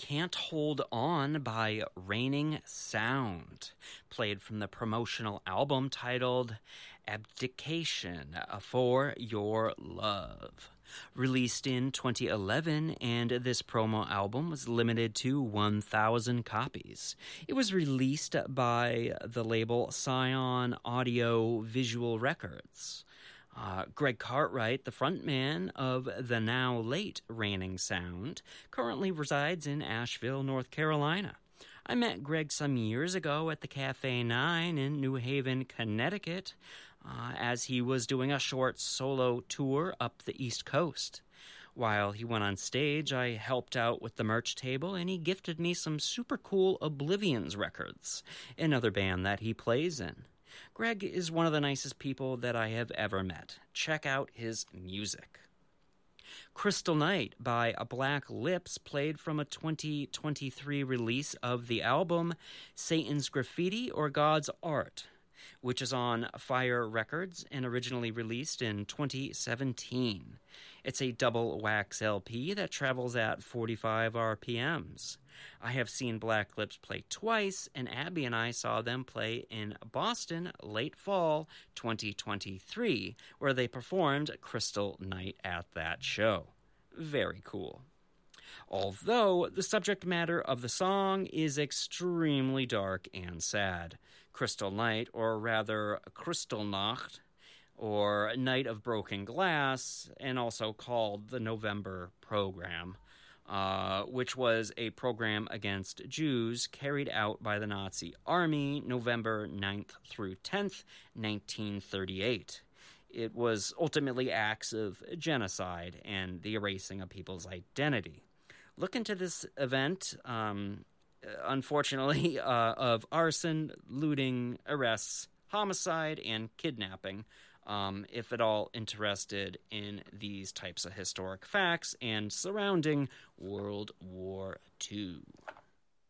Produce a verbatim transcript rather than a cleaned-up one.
Can't Hold On by Raining Sound, played from the promotional album titled Abdication for Your Love. Released in twenty eleven, and this promo album was limited to one thousand copies. It was released by the label Scion Audio Visual Records. Uh, Greg Cartwright, the frontman of the now late Raining Sound, currently resides in Asheville, North Carolina. I met Greg some years ago at the Cafe Nine in New Haven, Connecticut, uh, as he was doing a short solo tour up the East Coast. While he went on stage, I helped out with the merch table, and he gifted me some super cool Oblivions records, another band that he plays in. Greg is one of the nicest people that I have ever met. Check out his music. Crystal Night by Black Lips, played from a twenty twenty-three release of the album Satan's Graffiti or God's Art, which is on Fire Records and originally released in twenty seventeen. It's a double wax L P that travels at forty-five R P Ms. I have seen Black Lips play twice, and Abby and I saw them play in Boston late fall twenty twenty-three, where they performed Crystal Night at that show. Very cool. Although the subject matter of the song is extremely dark and sad. Crystal Night, or rather Kristallnacht, or Night of Broken Glass, and also called the November Program, uh, which was a program against Jews carried out by the Nazi Army November ninth through tenth, nineteen thirty-eight. It was ultimately acts of genocide and the erasing of people's identity. Look into this event, um, unfortunately, uh, of arson, looting, arrests, homicide, and kidnapping, um, if at all interested in these types of historic facts and surrounding World War Two.